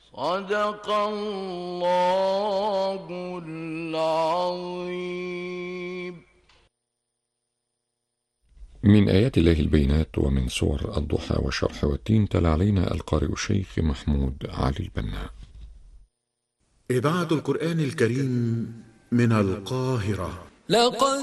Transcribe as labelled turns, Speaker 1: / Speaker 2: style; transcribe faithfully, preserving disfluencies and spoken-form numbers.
Speaker 1: صدق الله العظيم.
Speaker 2: من آيات الله البينات ومن سور الضحى والشرح والتين، تلا علينا القارئ الشيخ محمود علي البنا.
Speaker 3: إذاعة القرآن الكريم من القاهرة.
Speaker 4: لقد